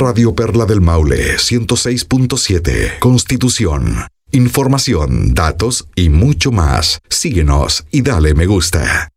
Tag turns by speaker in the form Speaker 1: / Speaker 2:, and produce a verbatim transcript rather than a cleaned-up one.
Speaker 1: Radio Perla del Maule, ciento seis punto siete, Constitución. Información, datos y mucho más. Síguenos y dale me gusta.